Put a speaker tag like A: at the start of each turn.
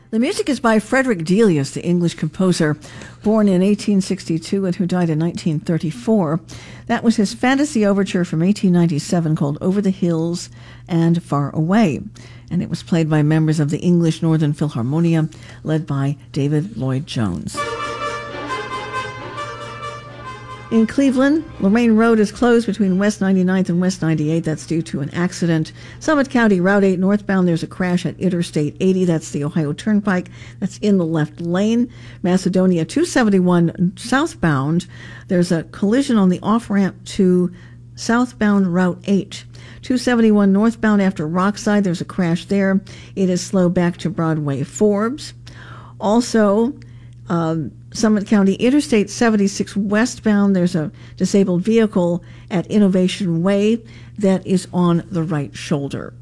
A: The music is by Frederick Delius, the English composer, born in 1862 and who died in 1934. That was his fantasy overture from 1897 called Over the Hills and Far Away. And it was played by members of the English Northern Philharmonia, led by David Lloyd Jones. In Cleveland, Lorraine Road is closed between West 99th and West 98th. That's due to an accident. Summit County, Route 8 northbound, there's a crash at Interstate 80. That's the Ohio Turnpike. That's in the left lane. Macedonia 271 southbound, there's a collision on the off-ramp to southbound Route 8. 271 northbound after Rockside, there's a crash there. It is slow back to Broadway Forbes. Also, Summit County Interstate 76 westbound, there's a disabled vehicle at Innovation Way that is on the right shoulder.